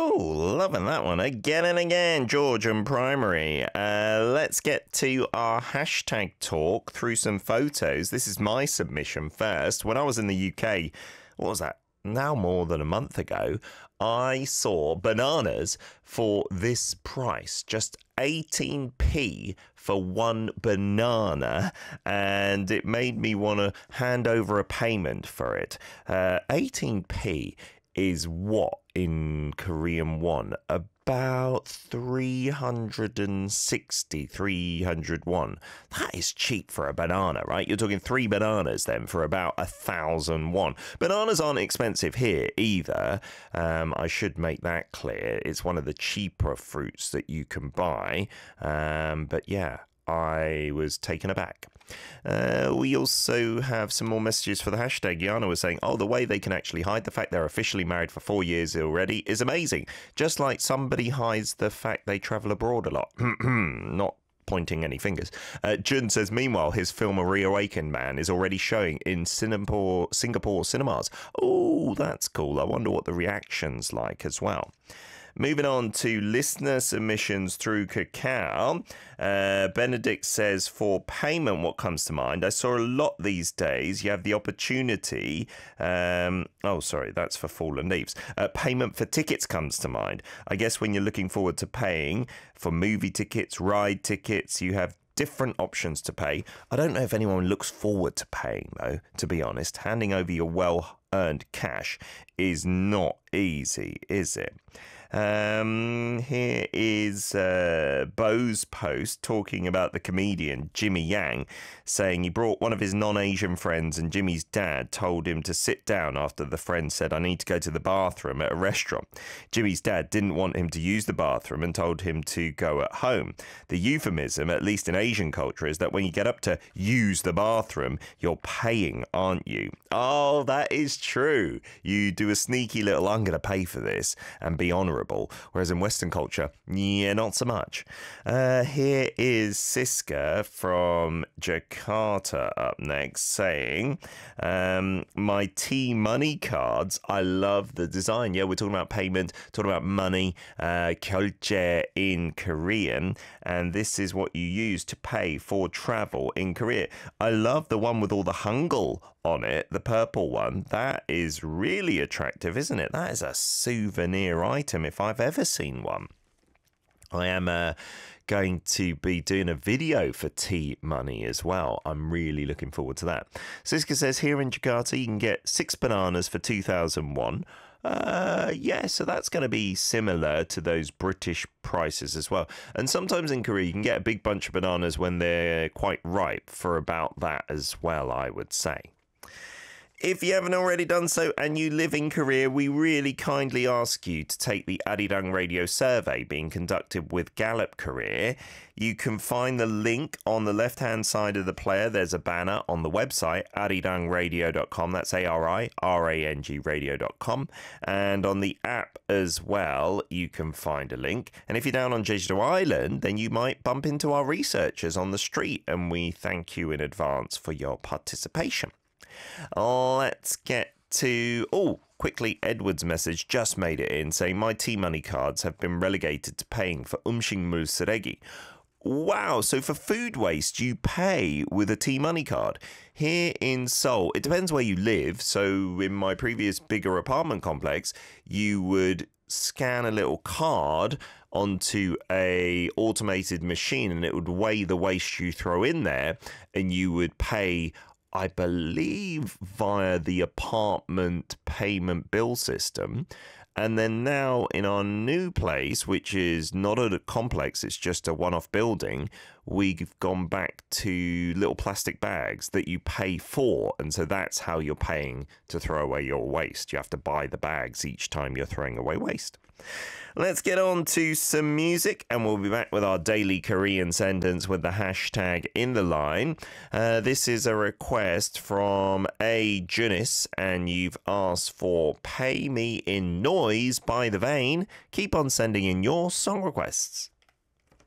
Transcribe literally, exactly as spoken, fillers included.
Oh, loving that one again and again, Georgian Primary. Uh, let's get to our hashtag talk through some photos. This is my submission first. When I was in the U K, what was that? Now more than a month ago, I saw bananas for this price, just eighteen p for one banana, and it made me want to hand over a payment for it. Uh, eighteen p is what in Korean won? About three hundred sixty, three hundred won. That is cheap for a banana, right? You're talking three bananas then for about a thousand won. Bananas aren't expensive here either. Um, I should make that clear. It's one of the cheaper fruits that you can buy. Um, but yeah, I was taken aback. Uh, we also have some more messages for the hashtag. Yana was saying, oh, the way they can actually hide the fact they're officially married for four years already is amazing. Just like somebody hides the fact they travel abroad a lot. Not pointing any fingers. Uh, Jun says, meanwhile, his film A Reawakened Man is already showing in Singapore, Singapore cinemas. Oh, that's cool. I wonder what the reaction's like as well. Moving on to listener submissions through Kakao. Uh, Benedict says, for payment, what comes to mind? I saw a lot these days. You have the opportunity. Um, oh, sorry, that's for Fallen Leaves. Uh, payment for tickets comes to mind. I guess when you're looking forward to paying for movie tickets, ride tickets, you have different options to pay. I don't know if anyone looks forward to paying, though, to be honest. Handing over your well-earned cash is not easy, is it? Um, here is uh, Bo's post talking about the comedian Jimmy Yang, saying he brought one of his non-Asian friends and Jimmy's dad told him to sit down after the friend said, I need to go to the bathroom at a restaurant. Jimmy's dad didn't want him to use the bathroom and told him to go at home. The euphemism, at least in Asian culture, is that when you get up to use the bathroom, you're paying, aren't you? Oh, that is true. You do a sneaky little, I'm going to pay for this and be honourable. Whereas in Western culture, yeah, not so much. Uh, here is Siska from Jakarta up next saying, um, my T-Money cards, I love the design. Yeah, we're talking about payment, talking about money, uh, 결제 in Korean, and this is what you use to pay for travel in Korea. I love the one with all the hangul on it, the purple one. That is really attractive, isn't it? That is a souvenir item if I've ever seen one. I am uh, going to be doing a video for T-Money as well. I'm really looking forward to that. Siska says, here in Jakarta, you can get six bananas for two thousand won. Uh, yeah, so that's going to be similar to those British prices as well. And sometimes in Korea, you can get a big bunch of bananas when they're quite ripe for about that as well, I would say. If you haven't already done so and you live in Korea, we really kindly ask you to take the Arirang Radio survey being conducted with Gallup Korea. You can find the link on the left-hand side of the player. There's a banner on the website, arirang radio dot com. That's A R I R A N G radio dot com. And on the app as well, you can find a link. And if you're down on Jeju Island, then you might bump into our researchers on the street. And we thank you in advance for your participation. Let's get to, oh, quickly, Edward's message just made it in saying, my T-Money cards have been relegated to paying for umshikmul 쓰레기. Wow, so for food waste, you pay with a T-Money card. Here in Seoul, it depends where you live. So in my previous bigger apartment complex, you would scan a little card onto a automated machine and it would weigh the waste you throw in there and you would pay, I believe, via the apartment payment bill system. And then now in our new place, which is not a complex, it's just a one-off building, we've gone back to little plastic bags that you pay for. And so that's how you're paying to throw away your waste. You have to buy the bags each time you're throwing away waste. Let's get on to some music and we'll be back with our daily Korean sentence with the hashtag in the line. Uh, this is a request from A. Junis and you've asked for Pay Me in Noise by The Vein. Keep on sending in your song requests.